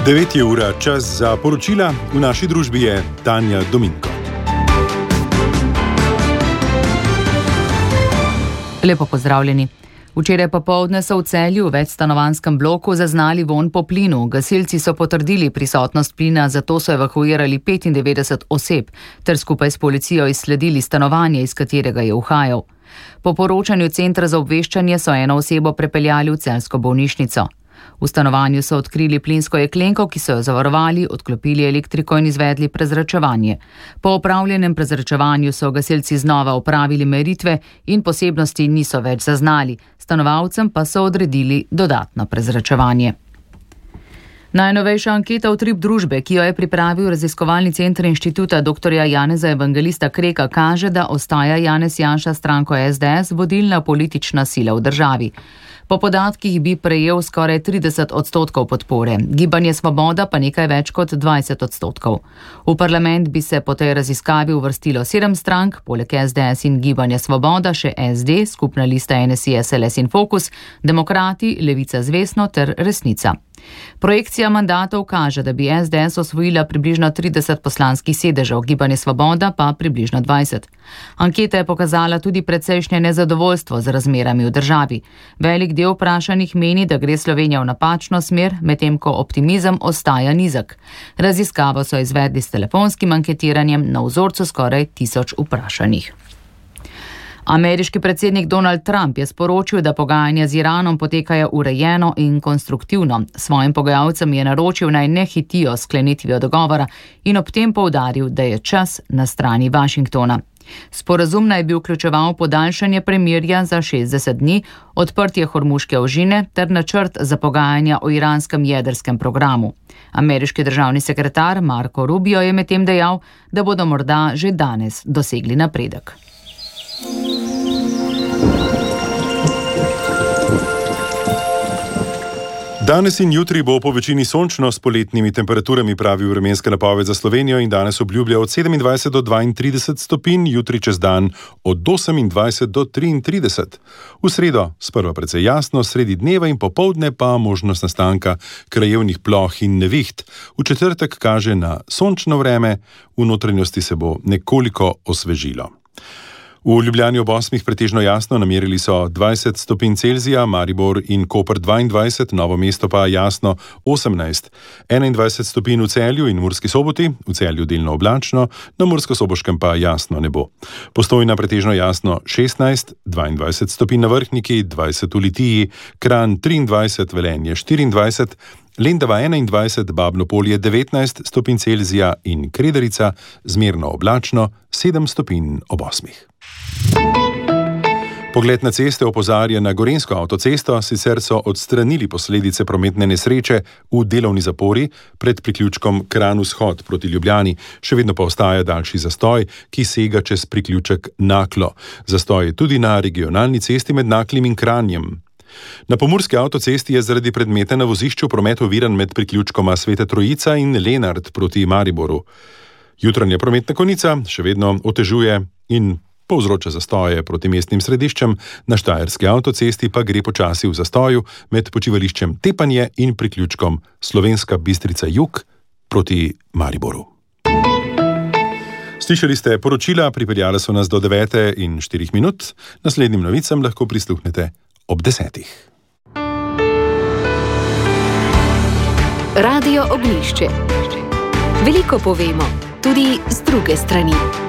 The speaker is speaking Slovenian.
9 je ura, čas za poročila. V naši družbi je Tanja Dominko. Lepo pozdravljeni. Včeraj popoldne so v Celju v večstanovanjskem bloku zaznali vonj po plinu. Gasilci so potrdili prisotnost plina, zato so evakuirali 95 oseb ter skupaj s policijo izsledili stanovanje, iz katerega je uhajal. Po poročanju Centra za obveščanje so eno osebo prepeljali v celjsko bolnišnico. V stanovanju so odkrili plinsko jeklenko, ki so jo zavarovali, odklopili elektriko in izvedli prezračevanje. Po opravljenem prezračevanju so gasilci znova opravili meritve in posebnosti niso več zaznali. Stanovalcem pa so odredili dodatno prezračevanje. Najnovejša anketa Utrip družbe, ki jo je pripravil raziskovalni center inštituta dr. Janeza Evangelista Kreka, kaže, da ostaja Janez Janša stranko SDS vodilna politična sila v državi. Po podatkih bi prejel skoraj 30% podpore, Gibanje Svoboda pa nekaj več kot 20%. V parlament bi se po tej raziskavi uvrstilo 7 strank, poleg SDS in Gibanja Svoboda še SD, skupna lista NSI, SLS in Fokus, Demokrati, Levica Zvesno ter Resnica. Projekcija mandatov kaže, da bi SDS osvojila približno 30 poslanskih sedežev, Gibanje Svoboda pa približno 20. Anketa je pokazala tudi precejšnje nezadovoljstvo z razmerami v državi. Velik del vprašanih meni, da gre Slovenija v napačno smer, medtem ko optimizem ostaja nizek. Raziskavo so izvedli s telefonskim anketiranjem na vzorcu skoraj 1000 vprašanih. Ameriški predsednik Donald Trump je sporočil, da pogajanja z Iranom potekajo urejeno in konstruktivno. Svojim pogajalcem je naročil, naj ne hitijo sklenitvijo dogovora in ob tem poudaril, da je čas na strani Washingtona. Sporazum naj bi vključeval podaljšanje premirja za 60 dni, odprtje Hormuške ožine ter načrt za pogajanja o iranskem jedrskem programu. Ameriški državni sekretar Marco Rubio je medtem dejal, da bodo morda že danes dosegli napredek. Danes in jutri bo po večini sončno s poletnimi temperaturami, pravi vremenska napoved za Slovenijo, in danes obljublja od 27 do 32 stopinj, jutri čez dan od 28 do 33. V sredo sprva precej jasno, sredi dneva in popoldne pa možnost nastanka krajevnih ploh in neviht. V četrtek kaže na sončno vreme, v notranjosti se bo nekoliko osvežilo. V Ljubljani ob 8 pretežno jasno, namerili so 20 stopinj Celzija, Maribor in Koper 22, Novo mesto pa jasno 18. 21 stopinj v Celju in Murski Soboti, v Celju delno oblačno, na Mursko-Soboškem pa jasno nebo. Postojna pretežno jasno 16, 22 stopinj na Vrhniki, 20 v Litiji, Kranj 23, Velenje 24, Lendava 21, Babno Polje 19 stopinj Celzija in Kredarica zmerno oblačno 7 stopinj ob 8. Pogled na ceste opozarja na Gorenjsko avtocesto, sicer so odstranili posledice prometne nesreče v delovni zapori pred priključkom Kranj-Vzhod proti Ljubljani. Še vedno pa ostaja daljši zastoj, ki sega čez priključek Naklo. Zastoj je tudi na regionalni cesti med Naklim in Kranjem. Na pomurski avtocesti je zaradi predmeta na vozišču promet oviran med priključkoma Sveta Trojica in Lenart proti Mariboru. Jutranja prometna konica še vedno otežuje in povzroča zastoje proti mestnim središčem, na štajerski avtocesti pa gre počasi v zastoju med počivališčem Tepanje in priključkom Slovenska Bistrica Jug proti Mariboru. Slišali ste poročila, pripeljale so nas do 9 in 4 minut, naslednjim novicam lahko prisluhnete ob 10. Radio Ognjišče. Veliko povemo, tudi z druge strani.